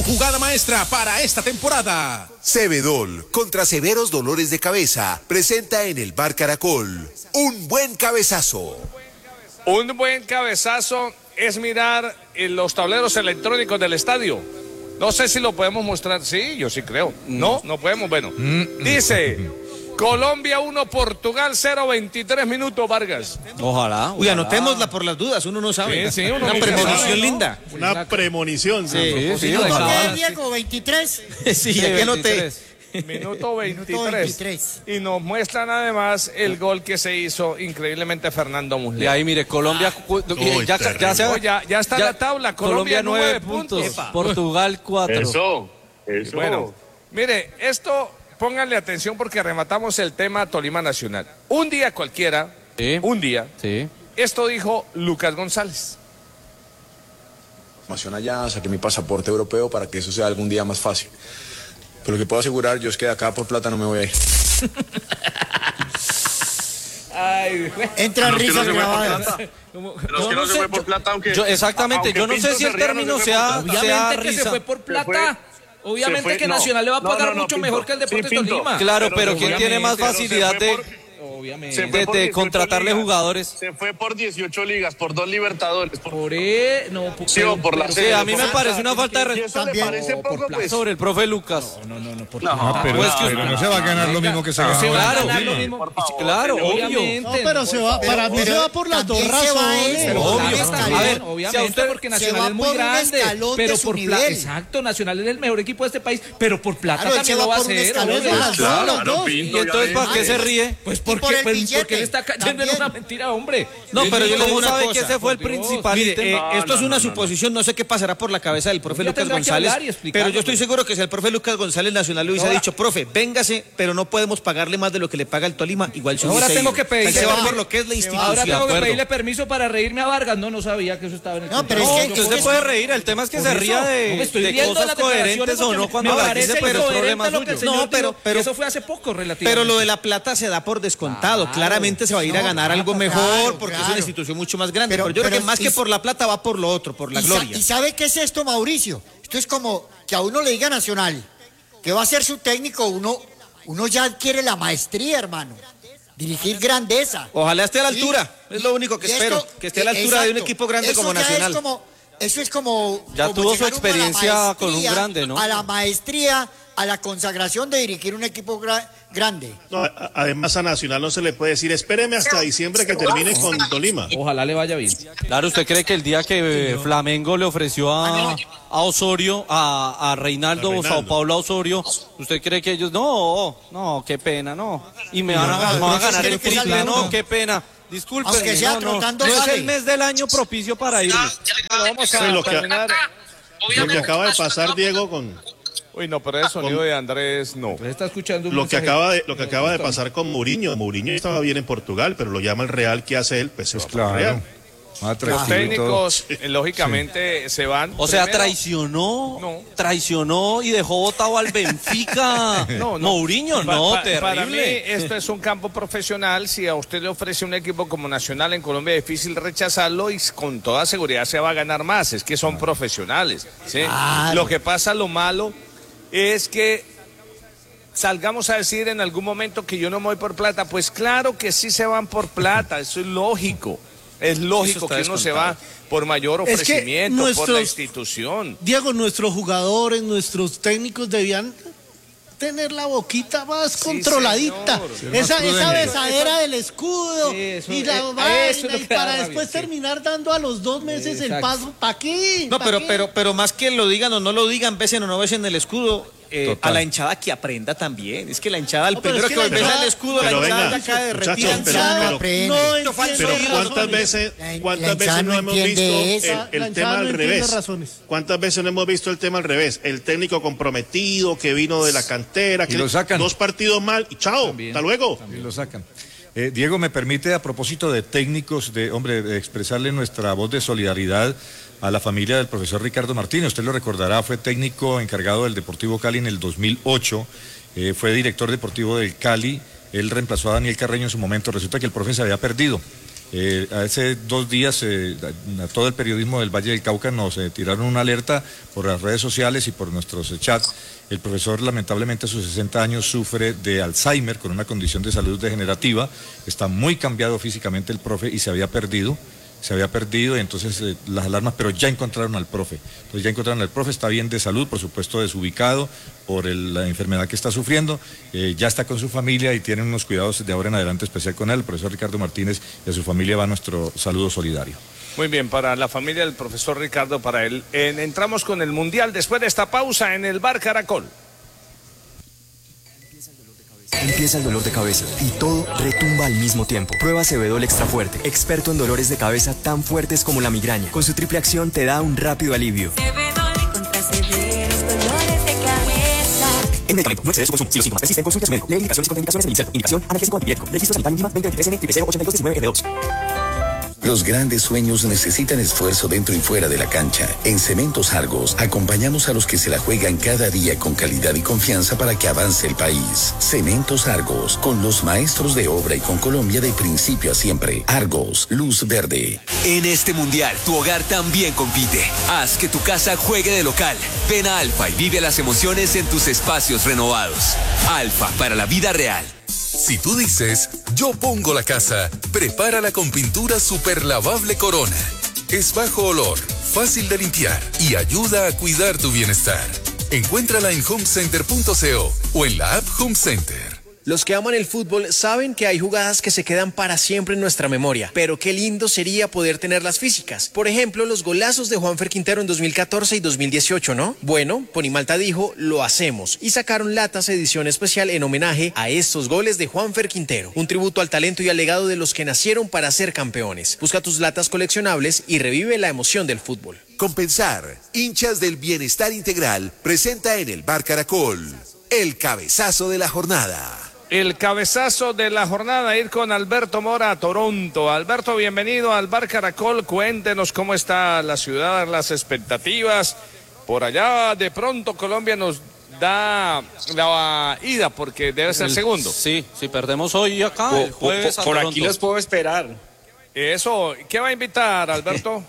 jugada maestra para esta temporada. Cebedol, contra severos dolores de cabeza, presenta en el Bar Caracol un buen cabezazo. Un buen cabezazo es mirar en los tableros electrónicos del estadio. No sé si lo podemos mostrar. Sí, yo sí creo. No podemos. Bueno, dice Colombia 1, Portugal 0, 23 minutos, Vargas. Ojalá. Uy, anotémosla por las dudas, uno no sabe. Sí, una premonición linda. Una premonición. Sí. Diego, 23. Sí, ya que anoté. Minuto 23. Y nos muestran además el gol que se hizo increíblemente Fernando Muslera. Y ahí mire, Colombia ya está la tabla. Colombia 9 puntos. Portugal 4. Eso. Bueno, mire, esto pónganle atención porque rematamos el tema Tolima Nacional. Un día cualquiera, esto dijo Lucas González. Allá saqué mi pasaporte europeo para que eso sea algún día más fácil. Pero lo que puedo asegurar yo es que de acá por plata no me voy a ir. Entra risas grabadas. Pero que no se fue por plata, aunque... Exactamente, yo no sé si el término sea Obviamente que risa. se fue por plata. Obviamente que Nacional le va a pagar mucho mejor que el Deportes Tolima. Claro, pero ¿quién tiene más facilidad de contratarle jugadores? Se fue por 18 ligas, por 2 Libertadores. Por la sí, a mí me parece una falta de respeto. Sobre el profe Lucas. Pero no se va a ganar lo mismo que se ganó. Claro, obvio. No, pero se va, para mí se va por las dos razones. Obviamente, porque Nacional es muy grande. Pero por plata. Exacto, Nacional es el mejor equipo de este país. Pero por plata también lo va a hacer. ¿Y entonces para qué se ríe? Pues porque le está cayendo en una mentira, hombre. No, pero yo le digo una cosa. Que ese fue el principal. Mire, esto es una suposición, no sé qué pasará por la cabeza del profe Lucas González, pero yo estoy seguro que si el profe Lucas González Nacional le hubiese dicho, profe, véngase, pero no podemos pagarle más de lo que le paga el Tolima, igual se ahora tengo que pedirle. Se va por lo que es la institución. Ahora tengo que pedirle permiso para reírme a Vargas. No sabía que eso estaba en el No, pero es que usted se puede reír, el tema es que se ría de cosas coherentes o no cuando las dice, pero el problema es suyo. No, pero eso fue hace poco relativamente. Pero lo de la plata se da por descontado, claramente se va a ir a ganar algo mejor porque es una institución mucho más grande, pero yo creo que más que por la plata va por lo otro, por la gloria. ¿Y sabe qué es esto, Mauricio? Esto es como que a uno le diga Nacional que va a ser su técnico, uno ya adquiere la maestría, hermano. Dirigir grandeza. Ojalá esté a la altura, es lo único que espero, que esté a la altura de un equipo grande como Nacional. Eso es como... Ya como tuvo su experiencia con un grande, ¿no? A la maestría, a la consagración de dirigir un equipo grande. No, además a Nacional no se le puede decir, espéreme hasta diciembre que termine con Tolima. Ojalá le vaya bien. Claro, ¿usted cree que el día que Flamengo le ofreció a Osorio, a Reinaldo Sao Paulo a Osorio, ¿usted cree que ellos, no, qué pena, no? Y me van a ganar el triple, no, qué pena. Disculpen, no es el mes del año propicio para ir. Pero vamos a terminar. Lo que acaba de pasar, Diego, con... Uy, no, pero el sonido de Andrés no. Pues está escuchando lo que acaba de pasar con Mourinho. Mourinho estaba bien en Portugal, pero lo llama el Real. ¿Qué hace él? Pues se va para el Real. Los técnicos, lógicamente, se van. O sea, traicionó y dejó botado al Benfica. Mourinho, terrible. Para mí, esto es un campo profesional. Si a usted le ofrece un equipo como Nacional en Colombia, es difícil rechazarlo y con toda seguridad se va a ganar más. Es que son profesionales, ¿sí? Lo que pasa, lo malo, es que salgamos a decir en algún momento que yo no me voy por plata. Pues claro que sí se van por plata, eso es lógico. Es lógico que uno se va por mayor ofrecimiento, por la institución. Diego, nuestros jugadores, nuestros técnicos debían tener la boquita más controladita. Esa besadera del escudo y la vaina, y para después terminar dando a los 2 meses el paso. ¿Para qué? No, pero más que lo digan o no lo digan, besen o no besen el escudo, a la hinchada que aprenda también. Es que la hinchada, el primero que besa el escudo, la hinchada ya cae derretida. Pero ¿cuántas veces no hemos visto el tema al revés? ¿Cuántas veces no hemos visto el tema al revés? El técnico comprometido que vino de la cantera, que lo sacan. 2 partidos mal y chao, hasta luego. Y lo sacan. Diego, me permite, a propósito de técnicos, de expresarle nuestra voz de solidaridad a la familia del profesor Ricardo Martínez. Usted lo recordará, fue técnico encargado del Deportivo Cali en el 2008, fue director deportivo del Cali, él reemplazó a Daniel Carreño en su momento. Resulta que el profe se había perdido Hace 2 días a todo el periodismo del Valle del Cauca nos tiraron una alerta por las redes sociales y por nuestros chats. El profesor lamentablemente a sus 60 años sufre de Alzheimer con una condición de salud degenerativa. Está muy cambiado físicamente el profe y se había perdido y entonces las alarmas, pero ya encontraron al profe. Entonces ya encontraron al profe, está bien de salud, por supuesto desubicado por la enfermedad que está sufriendo, ya está con su familia y tienen unos cuidados de ahora en adelante especial con él. El profesor Ricardo Martínez y a su familia va nuestro saludo solidario. Muy bien, para la familia del profesor Ricardo, para él. Entramos con el Mundial después de esta pausa en el Bar Caracol. Empieza el dolor de cabeza y todo retumba al mismo tiempo. Prueba Cebedol Extra Fuerte, experto en dolores de cabeza tan fuertes como la migraña. Con su triple acción te da un rápido alivio. Cebedol contra severos dolores de cabeza. El medicamento no excede su consumo. Si los síntomas persisten, consulte a su médico. Lee indicaciones y contraindicaciones del INSERT. Indicación analgésico antipirético. Registro sanitario INVIMA 2023N 08219 R2. Los grandes sueños necesitan esfuerzo dentro y fuera de la cancha. En Cementos Argos acompañamos a los que se la juegan cada día con calidad y confianza para que avance el país. Cementos Argos, con los maestros de obra y con Colombia de principio a siempre. Argos, luz verde. En este mundial, tu hogar también compite. Haz que tu casa juegue de local. Ven a Alfa y vive las emociones en tus espacios renovados. Alfa, para la vida real. Si tú dices, yo pongo la casa, prepárala con pintura super lavable Corona. Es bajo olor, fácil de limpiar y ayuda a cuidar tu bienestar. Encuéntrala en homecenter.co o en la app Home Center. Los que aman el fútbol saben que hay jugadas que se quedan para siempre en nuestra memoria, pero qué lindo sería poder tenerlas físicas. Por ejemplo, los golazos de Juanfer Quintero en 2014 y 2018, ¿no? Bueno, Ponimalta dijo, lo hacemos, y sacaron latas edición especial en homenaje a estos goles de Juanfer Quintero, un tributo al talento y al legado de los que nacieron para ser campeones. Busca tus latas coleccionables y revive la emoción del fútbol. Compensar, hinchas del bienestar integral, presenta en el Bar Caracol el cabezazo de la jornada. El cabezazo de la jornada, ir con Alberto Mora a Toronto. Alberto, bienvenido al Bar Caracol. Cuéntenos cómo está la ciudad, las expectativas. Por allá, de pronto, Colombia nos da la ida porque debe ser segundo. Sí, si perdemos hoy acá, el jueves por aquí los puedo esperar. Eso, ¿qué va a invitar, Alberto?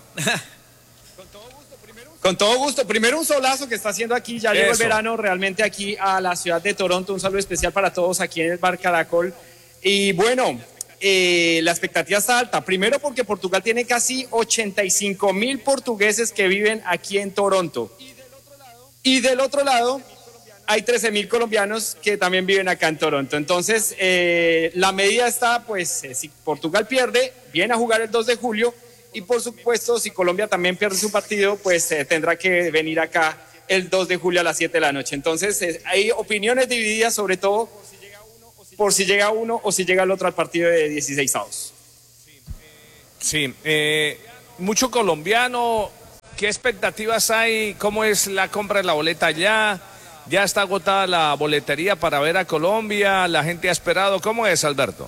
Con todo gusto. Primero un solazo que está haciendo aquí, ya llegó el verano realmente aquí a la ciudad de Toronto. Un saludo especial para todos aquí en el Bar Caracol. Y bueno, la expectativa está alta. Primero porque Portugal tiene casi 85,000 portugueses que viven aquí en Toronto. Y del otro lado hay 13,000 colombianos que también viven acá en Toronto. Entonces, la medida está, pues, si Portugal pierde, viene a jugar el 2 de julio. Y por supuesto, si Colombia también pierde su partido, pues tendrá que venir acá el 2 de julio a las 7 de la noche. Entonces, hay opiniones divididas, sobre todo por si llega uno o si llega el otro al partido de 16avos. Sí, mucho colombiano. ¿Qué expectativas hay? ¿Cómo es la compra de la boleta ya? ¿Ya está agotada la boletería para ver a Colombia? ¿La gente ha esperado? ¿Cómo es, Alberto?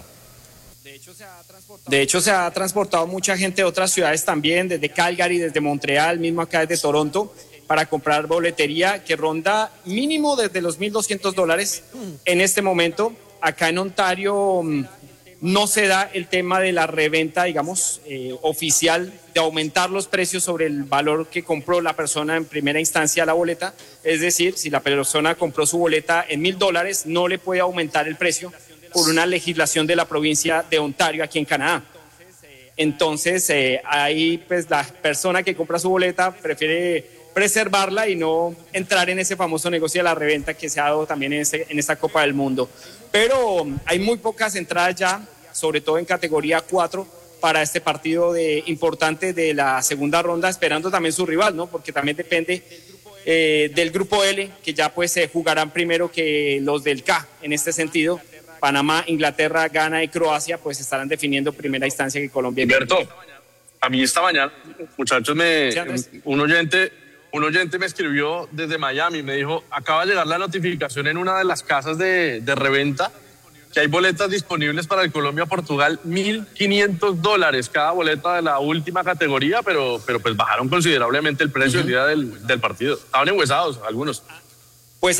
De hecho, se ha transportado mucha gente de otras ciudades también, desde Calgary, desde Montreal, mismo acá desde Toronto, para comprar boletería que ronda mínimo desde los $1,200 en este momento. Acá en Ontario no se da el tema de la reventa, digamos, oficial, de aumentar los precios sobre el valor que compró la persona en primera instancia la boleta. Es decir, si la persona compró su boleta en $1,000, no le puede aumentar el precio por una legislación de la provincia de Ontario aquí en Canadá. Entonces, ahí pues la persona que compra su boleta prefiere preservarla y no entrar en ese famoso negocio de la reventa que se ha dado también en esta Copa del Mundo. Pero hay muy pocas entradas ya, sobre todo en categoría 4, para este partido importante de la segunda ronda, esperando también su rival, ¿no? Porque también depende del grupo L, que ya pues se jugarán primero que los del K en este sentido. Panamá, Inglaterra, Ghana y Croacia pues estarán definiendo primera instancia que Colombia. Alberto, a mí esta mañana, muchachos, un oyente me escribió desde Miami, me dijo, acaba de llegar la notificación en una de las casas de reventa que hay boletas disponibles para el Colombia-Portugal, $1,500 cada boleta de la última categoría, pero pues bajaron considerablemente el precio el día del partido. Estaban enhuesados algunos. Pues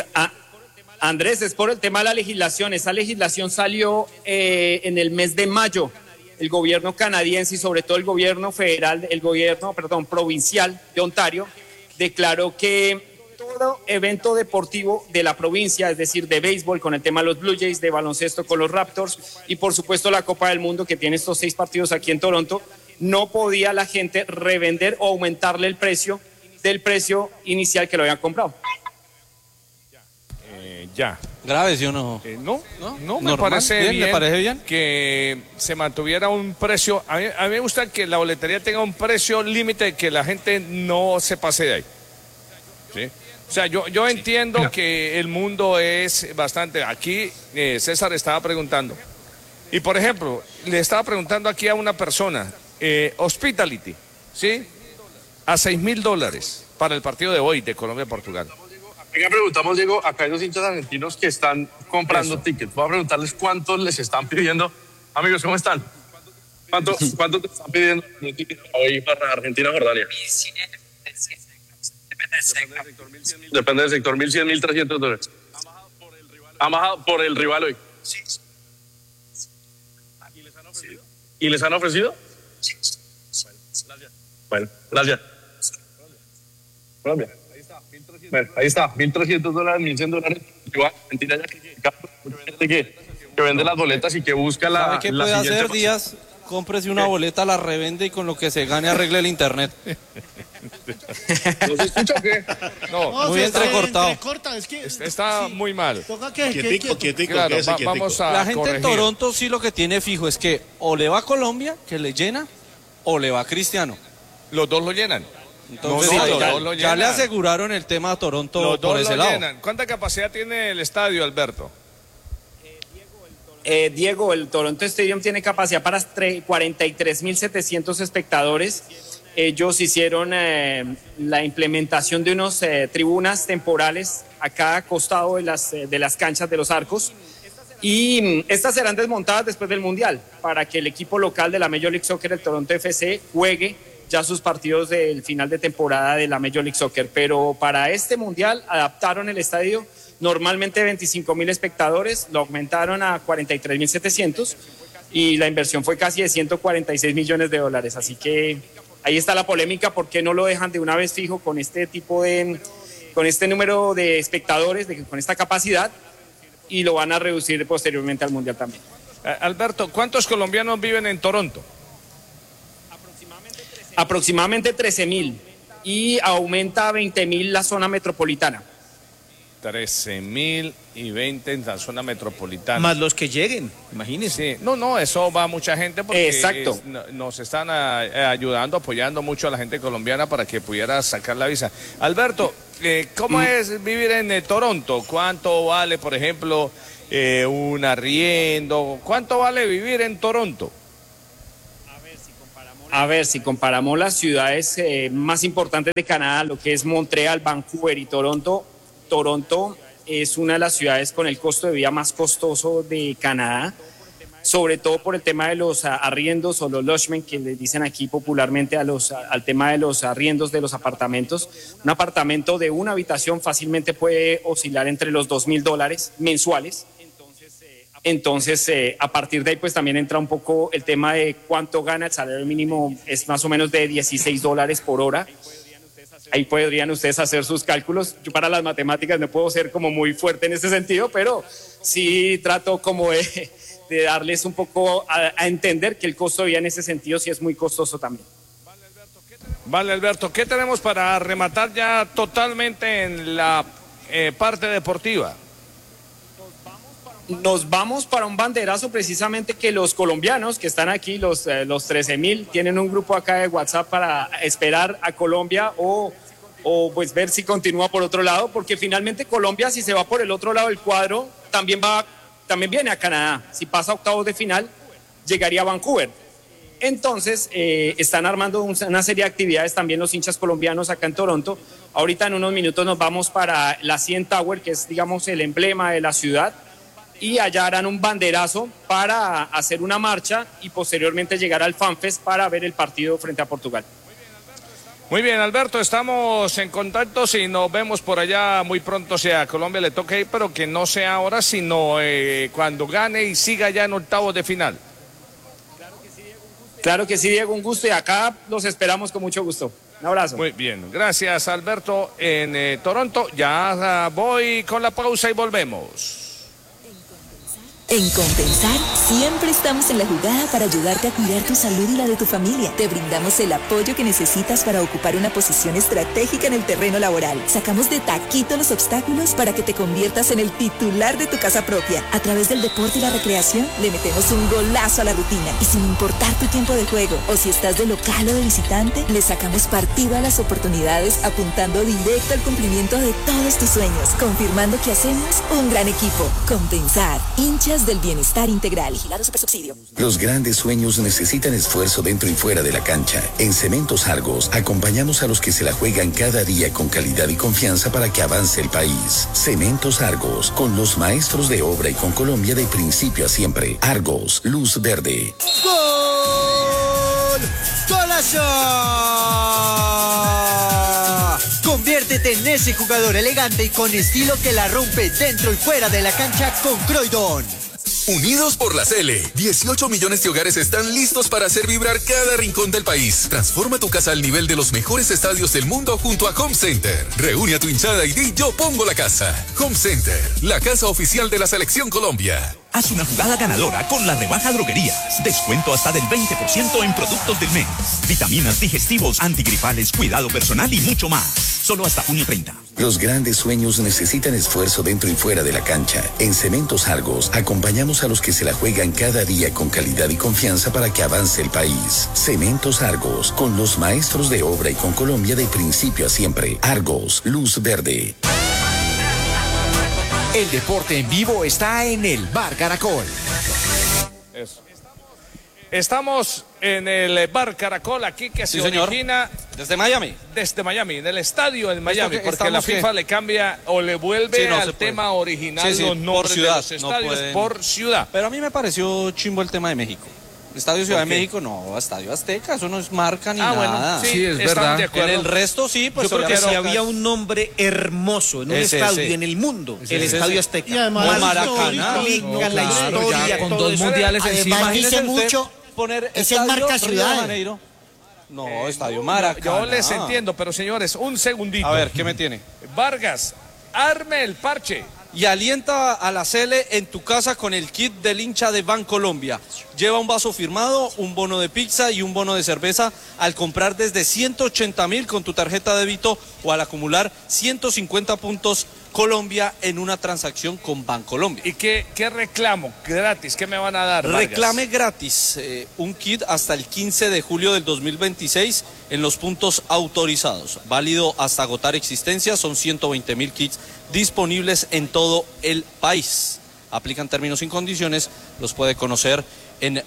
Andrés, es por el tema de la legislación. Esa legislación salió en el mes de mayo el gobierno canadiense y sobre todo el gobierno federal, provincial de Ontario, declaró que todo evento deportivo de la provincia, es decir, de béisbol con el tema de los Blue Jays, de baloncesto con los Raptors y por supuesto la Copa del Mundo que tiene estos 6 partidos aquí en Toronto, no podía la gente revender o aumentarle el precio del precio inicial que lo habían comprado. Ya. ¿Grave, sí o no? No, me parece bien. ¿Le parece bien? Que se mantuviera un precio. A mí me gusta que la boletería tenga un precio límite, que la gente no se pase de ahí. ¿Sí? O sea, yo entiendo que el mundo es bastante... Aquí César estaba preguntando. Y por ejemplo, le estaba preguntando aquí a una persona, Hospitality, ¿sí? A $6,000 para el partido de hoy de Colombia-Portugal. Venga, preguntamos, Diego, acá hay 2 hinchas argentinos que están comprando tickets. Voy a preguntarles cuántos les están pidiendo. Amigos, ¿cómo están? ¿Cuánto te están pidiendo hoy para Argentina-Jordania? Depende del sector, 1.100, 1.300 dólares. ¿Han bajado por el rival hoy? Sí. ¿Y les han ofrecido? Sí. Bueno, gracias. Colombia. Bueno, ahí está, $1.300, $1.100. Igual, Argentina ya que vende las boletas y que busca la. ¿Sabe qué puede hacer, Díaz? Cómprese una boleta, la revende y con lo que se gane arregle el internet. ¿No se escucha o qué? No, muy entrecortado. Está muy mal. Quietico, claro, vamos a la gente corregir. en Toronto sí lo que tiene fijo es que o le va a Colombia, que le llena, o le va a Cristiano. Los dos lo llenan. Entonces, ya le aseguraron el tema a Toronto por ese lado. Llenan. ¿Cuánta capacidad tiene el estadio, Alberto? Diego, el Toronto Stadium tiene capacidad para 43.700 espectadores. Ellos hicieron la implementación de unas tribunas temporales a cada costado de las canchas de los arcos. Y estas serán desmontadas después del Mundial para que el equipo local de la Major League Soccer, el Toronto FC, juegue ya sus partidos del final de temporada de la Major League Soccer. Pero para este Mundial adaptaron el estadio, normalmente 25.000 espectadores, lo aumentaron a 43.700 y la inversión fue casi de $146 millones. Así que ahí está la polémica, ¿por qué no lo dejan de una vez fijo con este número de espectadores, con esta capacidad, y lo van a reducir posteriormente al Mundial también? Alberto, ¿cuántos colombianos viven en Toronto? Aproximadamente 13.000 y aumenta a 20.000 la zona metropolitana. 13.000 y 20 en la zona metropolitana. Más los que lleguen, imagínense. Sí. No, eso va mucha gente porque exacto. Nos están ayudando, apoyando mucho a la gente colombiana para que pudiera sacar la visa. Alberto, ¿cómo es vivir en Toronto? ¿Cuánto vale, por ejemplo, un arriendo? ¿Cuánto vale vivir en Toronto? A ver, si comparamos las ciudades más importantes de Canadá, lo que es Montreal, Vancouver y Toronto es una de las ciudades con el costo de vida más costoso de Canadá, sobre todo por el tema de los arriendos o los lodgements, que les dicen aquí popularmente al tema de los arriendos de los apartamentos. Un apartamento de una habitación fácilmente puede oscilar entre los $2,000 mensuales. Entonces, a partir de ahí, pues también entra un poco el tema de cuánto gana. El salario mínimo es más o menos de $16 por hora. Ahí podrían ustedes hacer sus cálculos. Yo para las matemáticas no puedo ser como muy fuerte en ese sentido, pero sí trato como de darles un poco a entender que el costo de vida en ese sentido sí es muy costoso también. Vale, Alberto, ¿qué tenemos para rematar ya totalmente en la parte deportiva? Nos vamos para un banderazo, precisamente que los colombianos que están aquí, los 13.000, tienen un grupo acá de WhatsApp para esperar a Colombia o pues ver si continúa por otro lado, porque finalmente Colombia, si se va por el otro lado del cuadro, también viene a Canadá. Si pasa a octavos de final, llegaría a Vancouver. Entonces, están armando una serie de actividades también los hinchas colombianos acá en Toronto. Ahorita en unos minutos nos vamos para la CN Tower, que es, digamos, el emblema de la ciudad. Y allá harán un banderazo para hacer una marcha y posteriormente llegar al FanFest para ver el partido frente a Portugal. Muy bien, Alberto, estamos en contacto y nos vemos por allá muy pronto. Si a Colombia le toca ir, pero que no sea ahora, sino cuando gane y siga ya en octavos de final. Claro que sí, Diego, un gusto y acá los esperamos con mucho gusto. Un abrazo. Muy bien, gracias Alberto en Toronto. Ya voy con la pausa y volvemos. En Compensar, siempre estamos en la jugada para ayudarte a cuidar tu salud y la de tu familia. Te brindamos el apoyo que necesitas para ocupar una posición estratégica en el terreno laboral. Sacamos de taquito los obstáculos para que te conviertas en el titular de tu casa propia. A través del deporte y la recreación, le metemos un golazo a la rutina. Y sin importar tu tiempo de juego, o si estás de local o de visitante, le sacamos partido a las oportunidades, apuntando directo al cumplimiento de todos tus sueños, confirmando que hacemos un gran equipo. Compensar, hinchas del bienestar integral. Vigilado Supersubsidio. Los grandes sueños necesitan esfuerzo dentro y fuera de la cancha. En Cementos Argos acompañamos a los que se la juegan cada día con calidad y confianza para que avance el país. Cementos Argos, con los maestros de obra y con Colombia de principio a siempre. Argos, luz verde. ¡Gol! ¡Golazo! Conviértete en ese jugador elegante y con estilo que la rompe dentro y fuera de la cancha con Croydon. Unidos por la Cele, 18 millones de hogares están listos para hacer vibrar cada rincón del país. Transforma tu casa al nivel de los mejores estadios del mundo junto a Home Center. Reúne a tu hinchada y di yo pongo la casa. Home Center, la casa oficial de la Selección Colombia. Haz una jugada ganadora con la rebaja Droguerías. Descuento hasta del 20% en productos del mes. Vitaminas, digestivos, antigripales, cuidado personal y mucho más. Solo hasta junio 30. Los grandes sueños necesitan esfuerzo dentro y fuera de la cancha. En Cementos Argos acompañamos a los que se la juegan cada día con calidad y confianza para que avance el país. Cementos Argos, con los maestros de obra y con Colombia de principio a siempre. Argos, luz verde. El deporte en vivo está en el Bar Caracol. Eso. Estamos en el Bar Caracol, aquí que se origina desde Miami. Desde Miami, en el estadio en Miami, porque la FIFA le cambia o le vuelve al tema original los nombres de los estadios por ciudad. Pero a mí me pareció chimbo el tema de México. Estadio Ciudad de México, no, Estadio Azteca, eso no es marca ni nada. Sí, es verdad. En el resto sí, pues yo creo que si había un nombre hermoso en un estadio y en el mundo, el Estadio Azteca. Y además Maracaná, la historia, con dos mundiales encima. Dice mucho, es en marca ciudad. No, Estadio Maracaná. Yo les entiendo, pero señores, un segundito. A ver, ¿qué me tiene? Vargas, arme el parche. Y alienta a la Cele en tu casa con el kit del hincha de Bancolombia. Lleva un vaso firmado, un bono de pizza y un bono de cerveza al comprar desde 180.000 con tu tarjeta de débito o al acumular 150 puntos Colombia en una transacción con Bancolombia. ¿Y qué reclamo? ¿Gratis? ¿Qué me van a dar, Vargas? Reclame gratis un kit hasta el 15 de julio del 2026 en los puntos autorizados. Válido hasta agotar existencia. Son 120.000 kits disponibles en todo el país. Aplican términos y condiciones. Los puede conocer en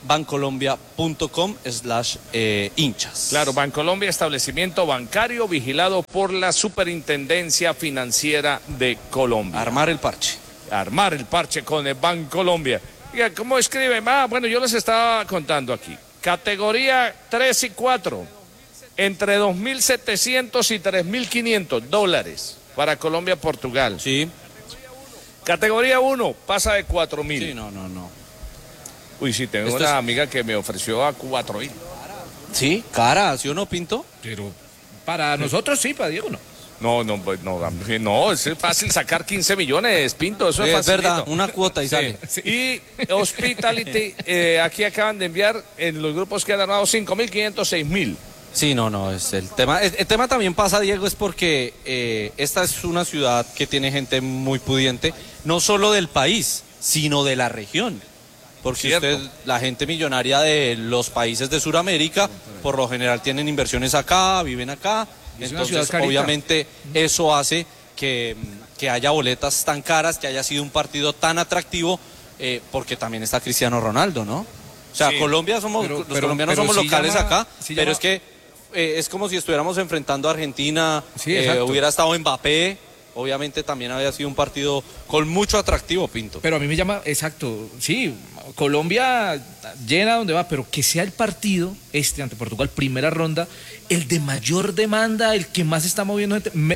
bancolombia.com/hinchas. Claro, Bancolombia, establecimiento bancario vigilado por la Superintendencia Financiera de Colombia. Armar el parche. Armar el parche con el Bancolombia. Oiga, ¿cómo escriben? Bueno, yo les estaba contando aquí. Categoría 3 y 4, entre 2.700 y 3.500 dólares para Colombia-Portugal. Sí. Categoría 1, pasa de 4.000. Sí, no. Uy, sí, tengo una amiga que me ofreció a 4.000. Sí, cara, ¿sí o no, Pinto? Pero para nosotros sí, para Diego no. No, es fácil sacar 15 millones, Pinto, eso es fácil. Es verdad, una cuota y sale. Sí. Y Hospitality, aquí acaban de enviar en los grupos que han armado 5.500, 6.000. Sí, no, es el tema. El tema también pasa, Diego, es porque esta es una ciudad que tiene gente muy pudiente, no solo del país, sino de la región. Porque la gente millonaria de los países de Sudamérica, por lo general tienen inversiones acá, viven acá. Entonces, obviamente, eso hace que haya boletas tan caras, que haya sido un partido tan atractivo, porque también está Cristiano Ronaldo, ¿no? O sea, sí. Colombia somos, los colombianos somos locales acá, pero es que es como si estuviéramos enfrentando a Argentina, hubiera estado Mbappé. Obviamente también había sido un partido con mucho atractivo, Pinto. Pero a mí me llama, sí, Colombia llena donde va, pero que sea el partido ante Portugal, primera ronda, el de mayor demanda, el que más está moviendo gente.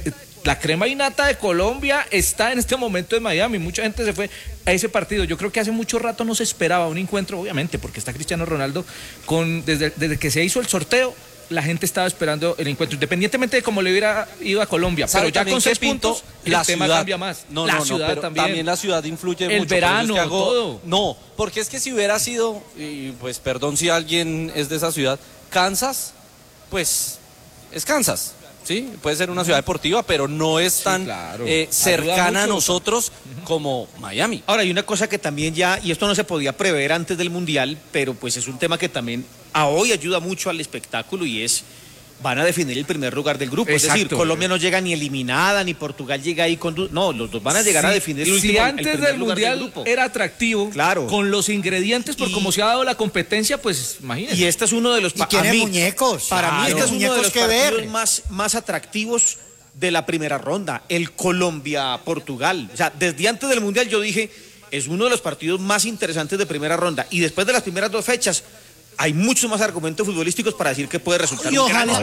la crema innata de Colombia está en este momento en Miami. Mucha gente se fue a ese partido. Yo creo que hace mucho rato no se esperaba un encuentro, obviamente, porque está Cristiano Ronaldo. Desde que se hizo el sorteo, la gente estaba esperando el encuentro, independientemente de cómo le hubiera ido a Colombia. Pero ya con 6 puntos, el tema cambia más. La ciudad también la ciudad influye mucho. El verano, todo. No, porque es que si hubiera sido, y pues perdón si alguien es de esa ciudad, Kansas, pues es Kansas. Sí, puede ser una ciudad deportiva, pero no es tan cercana a nosotros como Miami. Ahora, hay una cosa que también ya, y esto no se podía prever antes del Mundial, pero pues es un tema que también a hoy ayuda mucho al espectáculo y es, van a definir el primer lugar del grupo. Exacto. Es decir, Colombia no llega ni eliminada, ni Portugal llega ahí con... No, los dos van a llegar a definir el último. Si antes del Mundial era atractivo, claro, con los ingredientes, por cómo se ha dado la competencia, pues imagínense. Y este es uno de los... Y tiene muñecos. Para mí este es uno de los partidos más atractivos de la primera ronda, el Colombia-Portugal. O sea, desde antes del Mundial yo dije, es uno de los partidos más interesantes de primera ronda. Y después de las primeras 2 fechas, hay muchos más argumentos futbolísticos para decir que puede resultar y ojalá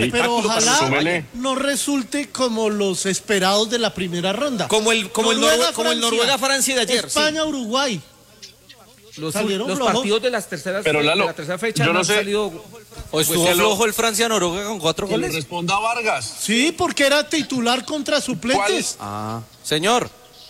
no resulte como los esperados de la primera ronda. Como el Noruega-Francia de ayer. España-Uruguay. Los partidos de la tercera fecha yo no sé. Han salido... ¿O estuvo flojo el Francia-Noruega con 4 goles? Que le responda Vargas. Sí, porque era titular contra suplentes. Señor.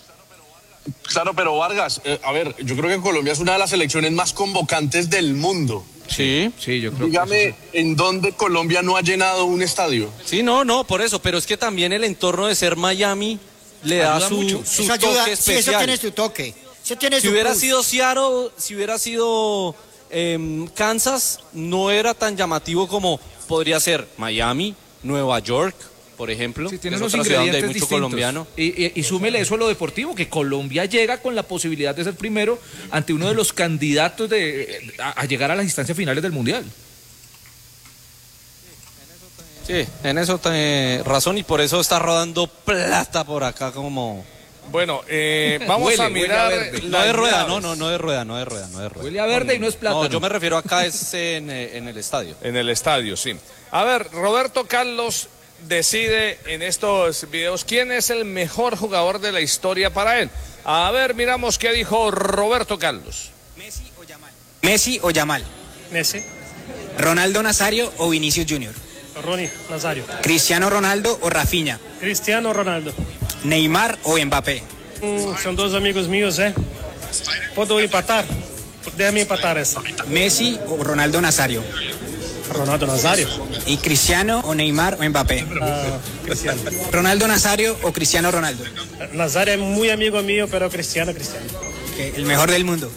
Claro, pero Vargas, a ver, yo creo que Colombia es una de las selecciones más convocantes del mundo. Sí, yo creo. Dígame, ¿en dónde Colombia no ha llenado un estadio? Sí, no, por eso, pero es que también el entorno de ser Miami le da su toque especial. Sí, eso tiene su toque. Si hubiera sido Seattle, si hubiera sido Kansas, no era tan llamativo como podría ser Miami, Nueva York, por ejemplo. Sí, tiene unos ingredientes distintos. Colombiano. Y súmele eso a lo deportivo, que Colombia llega con la posibilidad de ser primero ante uno de los candidatos a llegar a las instancias finales del Mundial. Sí, en eso tiene razón y por eso está rodando plata por acá como... Bueno, vamos a mirar... No de rueda, no de rueda. Huele a verde y no es plátano. No, yo me refiero acá es en el estadio. En el estadio, sí. A ver, Roberto Carlos decide en estos videos quién es el mejor jugador de la historia para él. A ver, miramos qué dijo Roberto Carlos. Messi o Yamal. Messi. Ronaldo Nazario o Vinicius Junior. Ronnie Nazario. Cristiano Ronaldo o Rafinha. Cristiano Ronaldo. Neymar o Mbappé. Son 2 amigos míos, ¿Puedo empatar? Déjame empatar esa. Messi o Ronaldo Nazario. Ronaldo Nazario. ¿Y Cristiano o Neymar o Mbappé? Cristiano. ¿Ronaldo Nazario o Cristiano Ronaldo? Nazario es muy amigo mío, pero Cristiano. Okay, el mejor del mundo.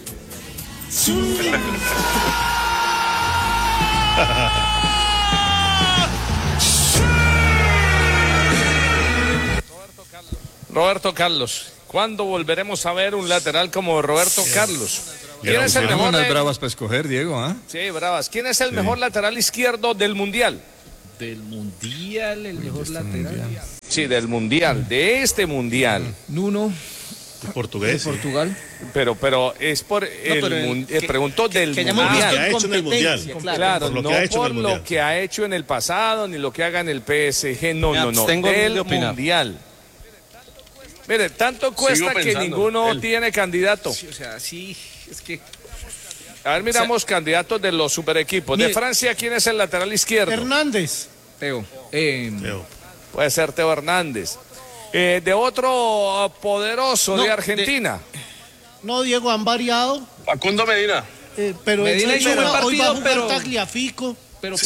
Roberto Carlos, ¿cuándo volveremos a ver un lateral como Roberto Carlos? ¿Quién es el mejor? Unas bravas para escoger, Diego, Sí, bravas. ¿Quién es el mejor lateral izquierdo del Mundial? ¿Del Mundial, el mejor lateral? Sí, del Mundial, de este Mundial. Nuno. Portugués. ¿De Portugal? Pero es por preguntó del Mundial. Que ha hecho en el Mundial. Claro, no por lo que ha hecho en el pasado, ni lo que haga en el PSG, no. Del Mundial. Mire, tanto cuesta que ninguno tiene candidato. Sí, o sea, sí, es que... A ver, miramos candidatos de los super equipos. De Francia, ¿quién es el lateral izquierdo? Hernández. Teo. Puede ser Teo Hernández. De otro poderoso de Argentina. Diego, han variado. Facundo Medina. Pero Medina hizo un buen partido, hoy va a jugar pero... Tagliafico. Pero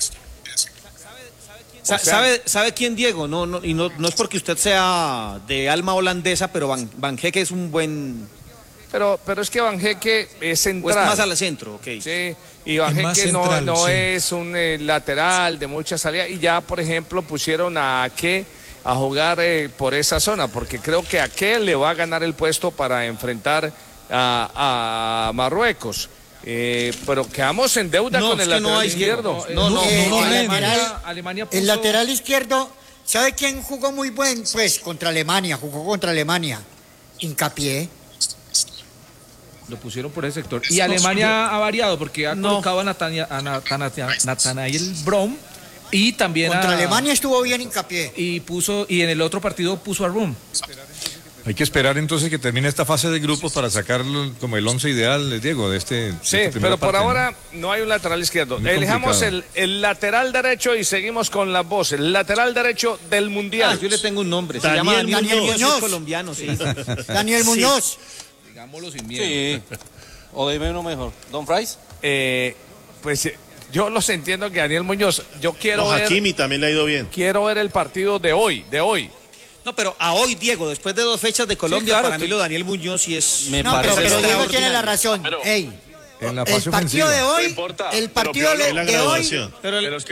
¿Sabe quién, Diego? No es porque usted sea de alma holandesa, pero Van Heeke es un buen... Pero es que Van Heeke es central. O es más al centro, ok. Sí, y Van Heeke no es un lateral de mucha salida. Y ya, por ejemplo, pusieron a Ake a jugar por esa zona, porque creo que Ake le va a ganar el puesto para enfrentar a Marruecos. Pero quedamos en deuda con el lateral izquierdo. Alemania puso... El lateral izquierdo, ¿sabe quién jugó muy buen? Pues contra Alemania, jugó contra Alemania. Hincapié. Lo pusieron por ese sector. Y Alemania ha variado porque ha colocado a Nathanael Braun Y también contra Alemania estuvo bien hincapié. Y en el otro partido puso a Room. Hay que esperar entonces que termine esta fase de grupos para sacarlo como el 11 ideal, Diego, de este. Sí, pero por ahora no hay un lateral izquierdo. Elijamos el lateral derecho y seguimos con las voces. El lateral derecho del Mundial. Yo le tengo un nombre. Daniel, se llama Daniel Muñoz. Es colombiano, sí. Daniel Muñoz. Digámoslo sin miedo. Sí. O dime uno mejor. ¿Don Fries? Pues yo los entiendo que Daniel Muñoz, yo quiero ver. Hakimi también le ha ido bien. Quiero ver el partido de hoy. No, pero a hoy, Diego, después de 2 fechas de Colombia, sí, claro, para mí lo Daniel Muñoz sí es... Me parece pero Diego tiene la razón. En la fase el partido ofensiva. de hoy, no importa, el partido de hoy... Pero es que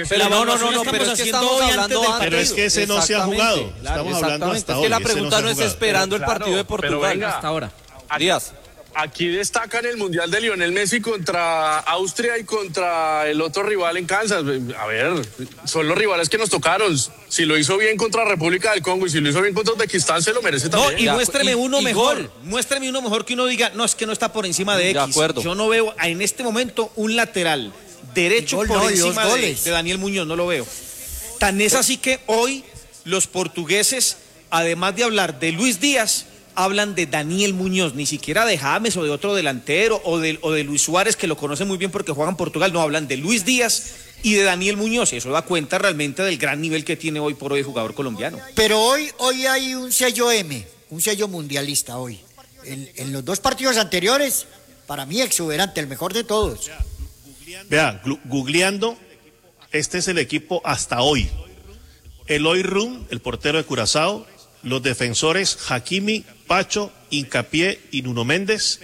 pero es que ese no se ha jugado. Estamos hablando hasta hoy. Es que la pregunta no es esperando el partido de Portugal hasta ahora. Díaz. Aquí destacan el Mundial de Lionel Messi contra Austria y contra el otro rival en Kansas. A ver, son los rivales que nos tocaron. Si lo hizo bien contra República del Congo y si lo hizo bien contra Uzbekistán, se lo merece también. No, y muéstreme uno mejor. Muéstreme uno mejor que uno diga, no, es que no está por encima de X. De acuerdo. Yo no veo en este momento un lateral derecho por encima de Daniel Muñoz, no lo veo. Tan es así que hoy los portugueses, además de hablar de Luis Díaz, hablan de Daniel Muñoz, ni siquiera de James o de otro delantero o de Luis Suárez, que lo conocen muy bien porque juegan en Portugal. No, hablan de Luis Díaz y de Daniel Muñoz. Eso da cuenta realmente del gran nivel que tiene hoy por hoy el jugador colombiano. Pero hoy hay un sello M, un sello mundialista hoy. En los 2 partidos anteriores, para mí exuberante, el mejor de todos. Vea, googleando, este es el equipo hasta hoy. Eloy Rum, el portero de Curazao, los defensores Hakimi, Pacho, Hincapié y Nuno Méndez,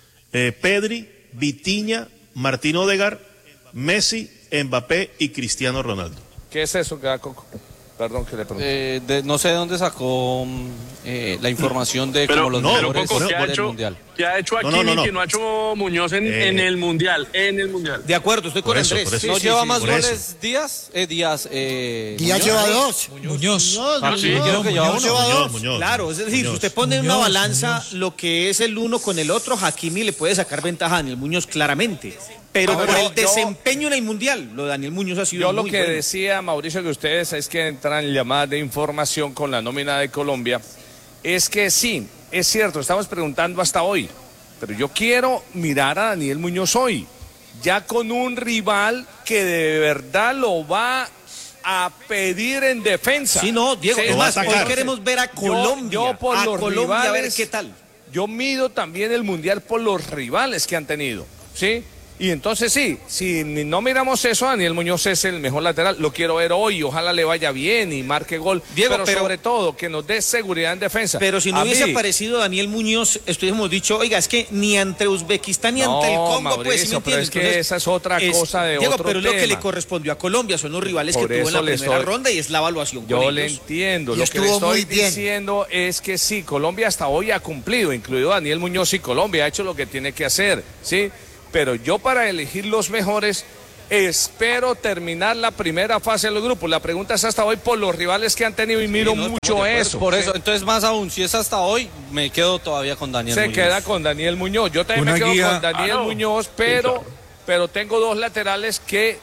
Pedri, Vitinha, Martín Odegaard, Messi, Mbappé y Cristiano Ronaldo. ¿Qué es eso, Coco? Perdón que le pregunte. No sé de dónde sacó la información de cómo los mejores del Mundial. ¿Qué ha hecho Hakimi que no ha hecho Muñoz en el Mundial? De acuerdo, estoy con Andrés. ¿No lleva más goles Díaz? Díaz lleva 2. Muñoz. Creo que lleva 1. Muñoz. Claro, es decir, si usted pone en una balanza lo que es el uno con el otro, Hakimi le puede sacar ventaja a Daniel Muñoz claramente. Pero por el desempeño en el Mundial, lo de Daniel Muñoz ha sido muy bueno. Yo lo que decía, Mauricio, que ustedes es que entran llamadas de información con la nómina de Colombia, es que sí, es cierto, estamos preguntando hasta hoy, pero yo quiero mirar a Daniel Muñoz hoy, ya con un rival que de verdad lo va a pedir en defensa. Sí, no, Diego, sí, es más, hoy queremos ver a Colombia, yo por los Colombia rivales, a ver qué tal. Yo mido también el Mundial por los rivales que han tenido, ¿sí? Y entonces sí, si no miramos eso, Daniel Muñoz es el mejor lateral, lo quiero ver hoy, ojalá le vaya bien y marque gol, Diego, pero sobre todo que nos dé seguridad en defensa. Pero si no hubiese aparecido Daniel Muñoz, estuviésemos dicho, oiga, es que ni ante Uzbekistán ni ante el Congo, Mauricio, pues, ¿sí me pero es que entonces, esa es otra cosa de Diego, otro pero tema. Lo que le correspondió a Colombia son los rivales que tuvo en la primera ronda y es la evaluación. Yo le entiendo, lo que le estoy diciendo es que sí, Colombia hasta hoy ha cumplido, incluido Daniel Muñoz, y Colombia ha hecho lo que tiene que hacer, ¿sí? Pero yo para elegir los mejores espero terminar la primera fase de los grupos. La pregunta es hasta hoy por los rivales que han tenido y miro mucho eso. Por eso, entonces más aún, si es hasta hoy, me quedo todavía con Daniel Muñoz. Se queda con Daniel Muñoz. Yo también me quedo con Daniel Muñoz, pero tengo 2 laterales que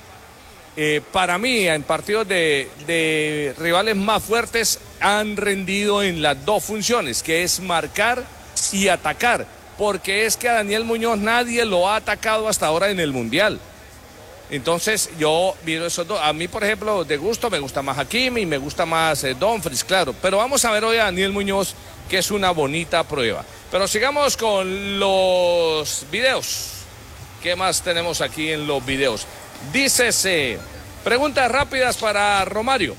para mí en partidos de rivales más fuertes han rendido en las 2 funciones, que es marcar y atacar. Porque es que a Daniel Muñoz nadie lo ha atacado hasta ahora en el Mundial. Entonces yo miro esos 2. A mí, por ejemplo, de gusto me gusta más Hakimi, me gusta más Dumfries, claro. Pero vamos a ver hoy a Daniel Muñoz, que es una bonita prueba. Pero sigamos con los videos. ¿Qué más tenemos aquí en los videos? Dícese, preguntas rápidas para Romario.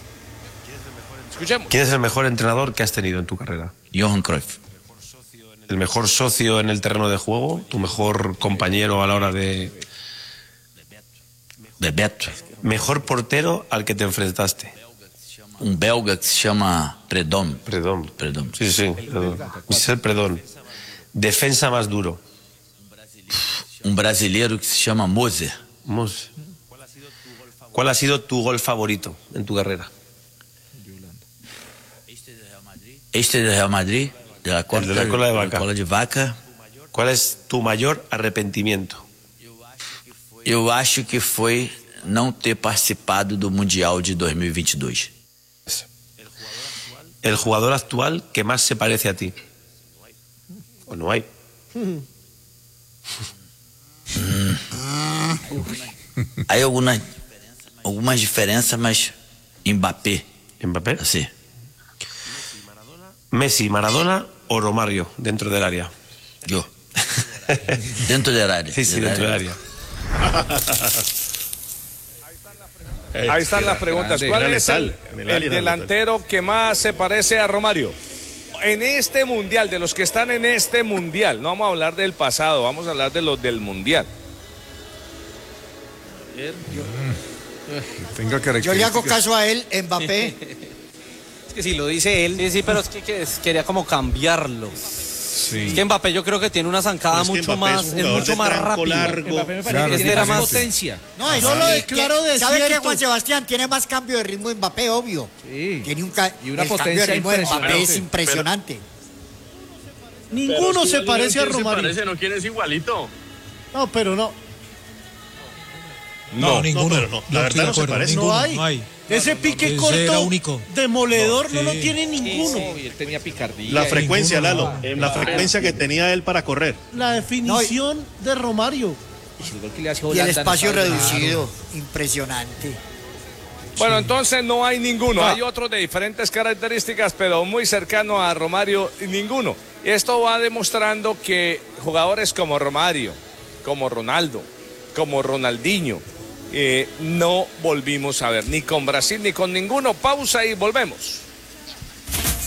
Escuchemos. ¿Quién es el mejor entrenador que has tenido en tu carrera? Johan Cruyff. ¿El mejor socio en el terreno de juego? ¿Tu mejor compañero a la hora de...? Bebeto. ¿Mejor portero al que te enfrentaste? Un belga que se llama Predom. Predom. Sí. Michel Predom. ¿Defensa más duro? Un brasileiro que se llama Moser. ¿Cuál ha sido tu gol favorito en tu carrera? Este de Real Madrid. De la cola de vaca. ¿Cuál es tu mayor arrepentimiento? Eu acho que foi não ter participado do Mundial de 2022? El jugador actual que más se parece a ti. ¿O no hay? Hay algumas diferenças, mas Mbappé. ¿Mbappé? Sí. Messi, Maradona o Romario dentro del área. Yo. Dentro del área. Sí, dentro del área. Ahí están las preguntas. ¿Cuál es el delantero que más se parece a Romario? En este mundial, de los que están en este mundial, no vamos a hablar del pasado, vamos a hablar de los del mundial. Yo le hago caso a él, Mbappé. Es que si lo dice él. Sí, pero es que quería como cambiarlo. Sí. Es que Mbappé yo creo que tiene una zancada mucho más, es mucho más rápido. Mbappé me parece que tiene era más más potencia. No, yo lo declaro de ¿Sabe qué, cierto. Juan Sebastián? Tiene más cambio de ritmo Mbappé, obvio. Sí. Tiene y una el potencia cambio de ritmo de Mbappé impresionante. es impresionante. Ninguno se parece a ¿Quién Romario. se parece? ¿No quién es igualito? No, pero no. No, ninguno. pero no. La verdad no se parece. No hay. Ese pique corto único. demoledor no lo tiene ninguno. Y él tenía picardía. La frecuencia, ninguno. Lalo. La frecuencia que tenía él para correr. La definición de Romario. Y el espacio reducido, impresionante. Bueno, entonces no hay ninguno. Hay otros de diferentes características, pero muy cercano a Romario, ninguno. Esto va demostrando que jugadores como Romario, como Ronaldo, como Ronaldinho, no volvimos a ver, ni con Brasil ni con ninguno. Pausa y volvemos.